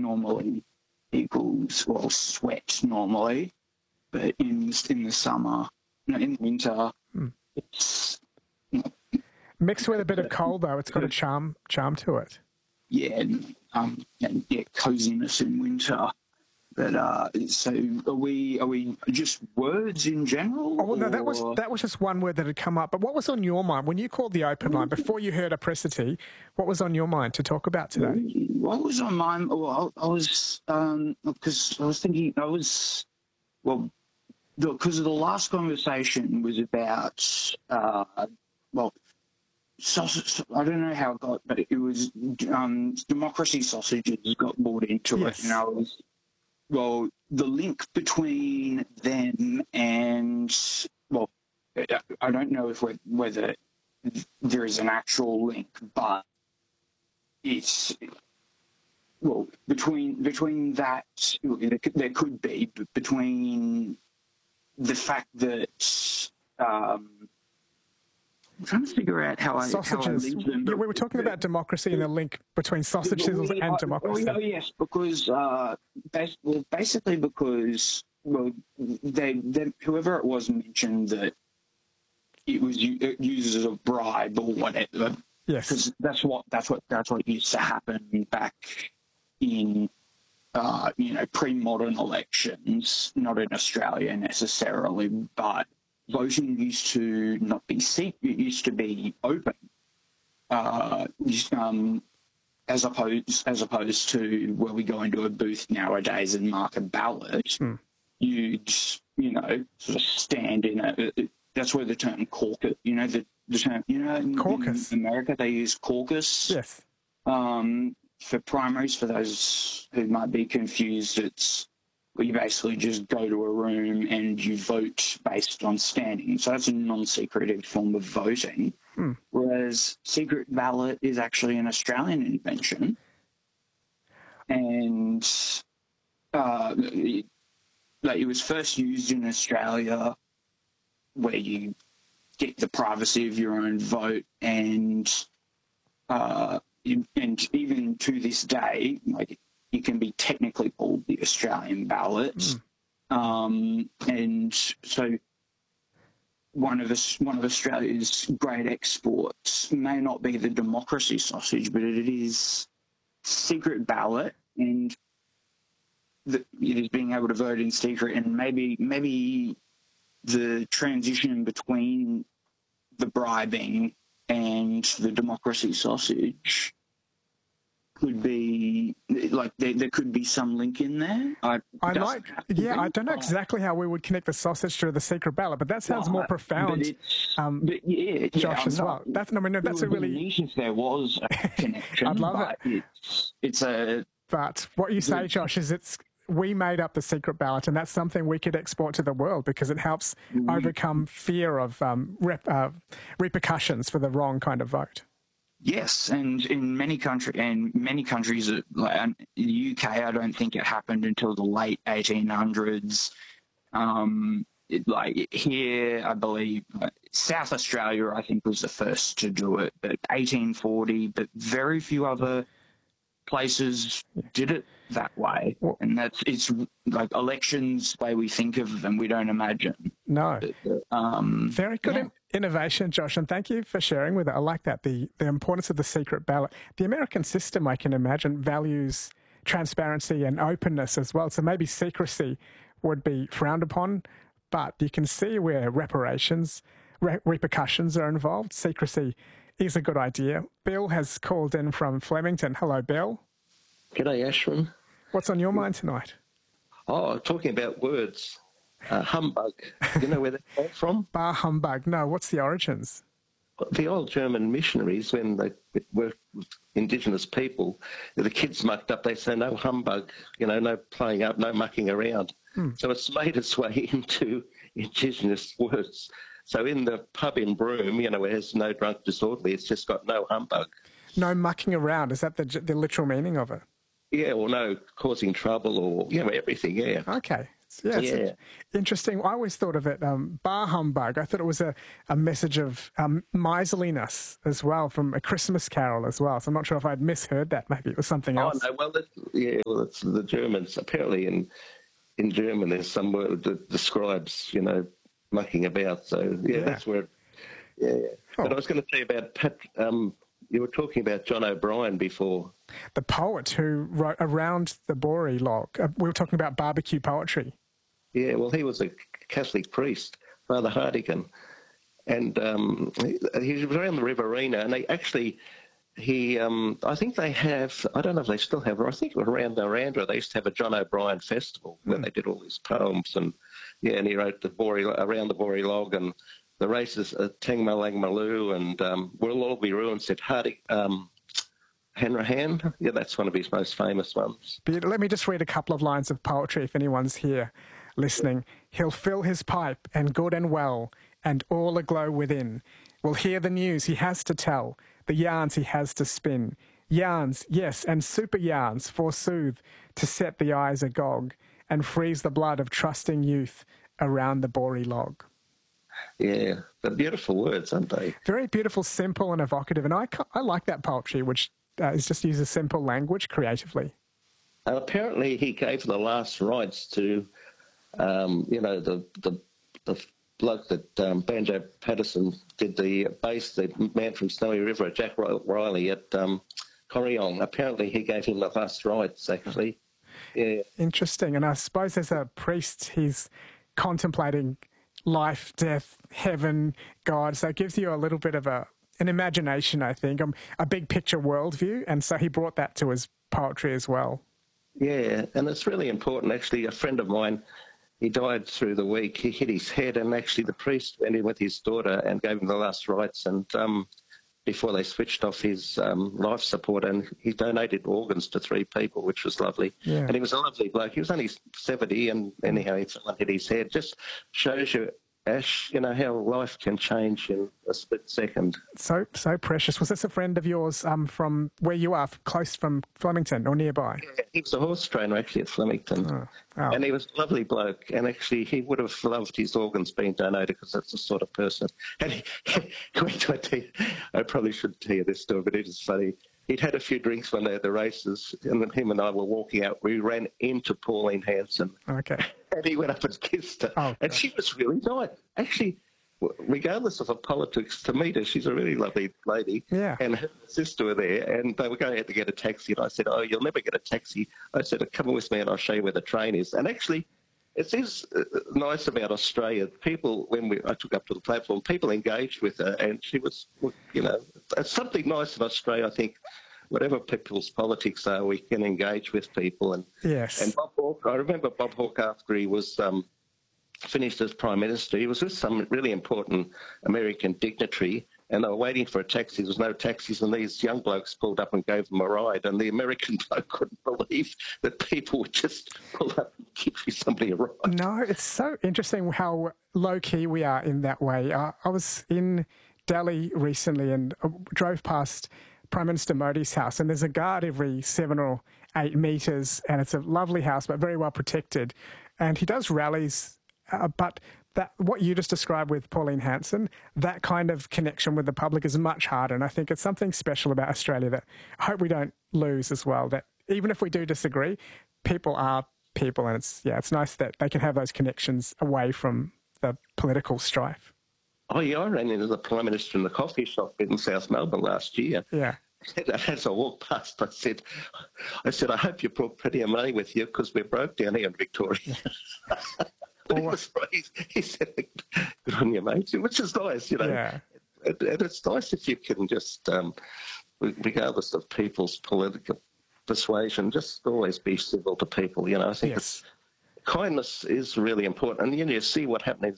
normally equals, well, sweat normally, but in the summer, in the winter, it's mixed with a bit of cold though. It's got a charm to it. Yeah, coziness in winter. But so are we just words in general? Oh well, no, that was just one word that had come up. But what was on your mind when you called the open line before you heard apricity? What was on your mind to talk about today? What was on mine? Well, I was because I was thinking because the last conversation was about sausage. I don't know how it got, but it was democracy sausages got brought into it, and I was. Well, the link between them and, well, I don't know whether there is an actual link, but it's, well, between that, there could be, but between the fact that, I'm trying to figure out how I link them. Yeah, we were talking about democracy and the link between sausage sizzles and democracy. Oh, yes, because basically because whoever it was mentioned that it uses a bribe or whatever. Yes, because that's what used to happen back in pre-modern elections, not in Australia necessarily, but. Voting used to not be secret; it used to be open, as opposed to where we go into a booth nowadays and mark a ballot. You'd sort of stand in it. That's where the term caucus. The term caucus. In America they use caucus. Yes. For primaries, for those who might be confused, it's. You basically just go to a room and you vote based on standing. So that's a non-secretive form of voting. Whereas secret ballot is actually an Australian invention. And it was first used in Australia where you get the privacy of your own vote and even to this day, it can be technically called the Australian ballot. And so one of Australia's great exports may not be the democracy sausage, but it is secret ballot, and it is being able to vote in secret, and maybe the transition between the bribing and the democracy sausage could be there could be some link in there. I don't know exactly how we would connect the sausage to the secret ballot, but that sounds more profound. Josh, as well. That's a really. If there was a connection, I'd love it. It's a. But what you say, Josh, is we made up the secret ballot, and that's something we could export to the world because it helps overcome fear of repercussions for the wrong kind of vote. Yes, and in many countries, like the UK, I don't think it happened until the late 1800s. Here, I believe, South Australia, I think, was the first to do it, but 1840. But very few other places did it that way, and it's like elections, the way we think of them, we don't imagine. No, very good innovation, Josh, and thank you for sharing with it. I like that, the importance of the secret ballot. The American system, I can imagine, values transparency and openness as well. So maybe secrecy would be frowned upon, but you can see where repercussions are involved. Secrecy is a good idea. Bill has called in from Flemington. Hello, Bill. G'day, Ashwin. What's on your mind tonight? Oh, talking about words. Humbug. You know where that came from? Bar humbug. No, what's the origins? The old German missionaries, when they worked with Indigenous people, the kids mucked up, they say, no humbug, no playing up, no mucking around. So it's made its way into Indigenous words. So in the pub in Broome, where there's no drunk disorderly, it's just got no humbug. No mucking around. Is that the literal meaning of it? Yeah, or no causing trouble or, everything, yeah. Okay. Yeah. Interesting. I always thought of it, bar humbug. I thought it was a message of miserliness as well from A Christmas Carol as well. So I'm not sure if I'd misheard that. Maybe it was something else. Oh, no, well, it's the Germans. Apparently in German there's some word that describes, mucking about. So, that's where, Oh. But I was going to say about you were talking about John O'Brien before. The poet who wrote Around the Boree Log. We were talking about barbecue poetry. Yeah, well, he was a Catholic priest, Father Hartigan. And he was around the Riverina, and I think they have, I don't know if they still have, or I think it was around Narrandera, they used to have a John O'Brien festival where they did all these poems, and he wrote Around the Boree Log, and the races at Tangmalangmaloo, and We'll All Be Ruined, said Hanrahan. Yeah, that's one of his most famous ones. Let me just read a couple of lines of poetry if anyone's here listening. He'll fill his pipe, and good and well, and all aglow within, will hear the news he has to tell, the yarns he has to spin. Yarns, yes, and super yarns, forsooth, to set the eyes agog, and freeze the blood of trusting youth around the Boree Log. Yeah, they're beautiful words, aren't they? Very beautiful, simple and evocative. And I like that poetry, which is just uses simple language creatively. And apparently he gave the last rites to, the bloke that Banjo Patterson did the man from Snowy River, Jack Riley at Corryong. Apparently he gave him the last rites, actually. Yeah. Interesting. And I suppose as a priest, he's contemplating life, death, heaven, God. So it gives you a little bit of an imagination, I think, a big picture worldview. And so he brought that to his poetry as well. Yeah, and it's really important. Actually, a friend of mine, he died through the week. He hit his head, and actually the priest went in with his daughter and gave him the last rites, and before they switched off his life support, and he donated organs to 3 people, which was lovely. Yeah. And he was a lovely bloke. He was only 70, and anyhow, he fell and hit his head. Just shows you, Ash, how life can change in a split second. So precious. Was this a friend of yours from where you are, close from Flemington or nearby? Yeah, he was a horse trainer actually at Flemington. Oh. And he was a lovely bloke. And actually he would have loved his organs being donated because that's the sort of person. And he went to I probably shouldn't tell you this story, but it is funny. He'd had a few drinks one day at the races, and then him and I were walking out. We ran into Pauline Hanson. Okay. And he went up and kissed her. Oh, and she was really nice. Actually, regardless of her politics, to meet her, she's a really lovely lady. Yeah. And her sister were there, and they were going out to get a taxi. And I said, "Oh, you'll never get a taxi." I said, "Come with me and I'll show you where the train is." And actually, it is nice about Australia. People, I took up to the platform, people engaged with her, and she was, it's something nice in Australia, I think. Whatever people's politics are, we can engage with people. And yes. And Bob Hawke, I remember Bob Hawke after he was finished as Prime Minister, he was with some really important American dignitary, and they were waiting for a taxi. There was no taxis, and these young blokes pulled up and gave them a ride, and the American bloke couldn't believe that people would just pull up and give somebody a ride. No, it's so interesting how low-key we are in that way. I was in Delhi recently and drove past Prime Minister Modi's house, and there's a guard every 7 or 8 metres, and it's a lovely house, but very well protected. And he does rallies, but what you just described with Pauline Hanson, that kind of connection with the public is much harder. And I think it's something special about Australia that I hope we don't lose as well, that even if we do disagree, people are people, and it's nice that they can have those connections away from the political strife. Oh, yeah, I ran into the Prime Minister in the coffee shop in South Melbourne last year. Yeah. And as I walked past, I said, I hope you brought plenty of money with you because we're broke down here in Victoria. But he said, good on you, mate, which is nice, Yeah. And it's nice if you can just, regardless of people's political persuasion, just always be civil to people, I think kindness is really important. And you see what happened in